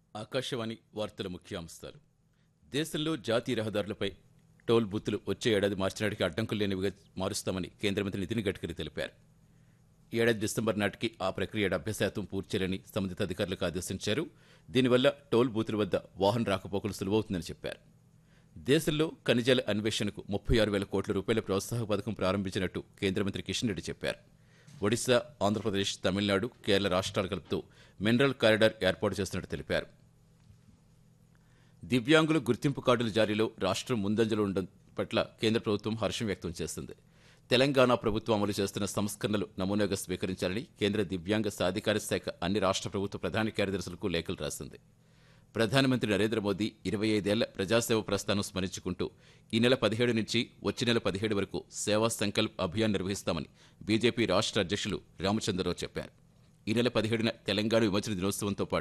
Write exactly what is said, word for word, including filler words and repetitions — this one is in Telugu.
ఆకాశవాణి వార్తల ముఖ్యాంశాలు. దేశంలో జాతీయ రహదారులపై టోల్ బూతులు వచ్చే ఏడాది మార్చి నాటికి అడ్డంకులు లేనివిగా మారుస్తామని కేంద్ర మంత్రి నితిన్ గడ్కరీ తెలిపారు. ఈ ఏడాది డిసెంబర్ నాటికి ఆ ప్రక్రియ డెబ్బై శాతం పూర్తి చేయాలని సంబంధిత అధికారులకు ఆదేశించారు. దీనివల్ల టోల్ బూతుల వద్ద వాహన రాకపోకలు సులువవుతుందని చెప్పారు. దేశంలో ఖనిజాల అన్వేషణకు ముప్పై ఆరు వేల కోట్ల రూపాయల ప్రోత్సాహక పథకం ప్రారంభించినట్టు కేంద్ర మంత్రి కిషన్ రెడ్డి చెప్పారు. ఒడిశా, ఆంధ్రప్రదేశ్, తమిళనాడు, కేరళ రాష్ట్రాలు కలుపుతూ మినరల్ కారిడార్ ఏర్పాటు చేస్తున్నట్టు తెలిపారు. దివ్యాంగుల గుర్తింపు కార్డుల జారీలో రాష్ట్రం ముందంజలో ఉండడం పట్ల కేంద్ర ప్రభుత్వం హర్షం వ్యక్తం చేసింది. తెలంగాణ ప్రభుత్వం అమలు చేస్తున్న సంస్కరణలు నమూనాగా స్వీకరించాలని కేంద్ర దివ్యాంగ సాధికార శాఖ అన్ని రాష్ట్ర ప్రభుత్వ ప్రధాన కార్యదర్శులకు లేఖలు రాసింది. ప్రధానమంత్రి నరేంద్ర మోదీ ఇరవై ఐదేళ్ల ప్రజాసేవ ప్రస్థానం స్మరించుకుంటూ ఈ నెల పదిహేడు నుంచి వచ్చే నెల పదిహేడు వరకు సేవా సంకల్ప్ అభియాన్ నిర్వహిస్తామని బీజేపీ రాష్ట్ర అధ్యక్షులు రామచంద్రరావు చెప్పారు. ఈ నెల పదిహేడున తెలంగాణ విమోచన దినోత్సవంతో పాటు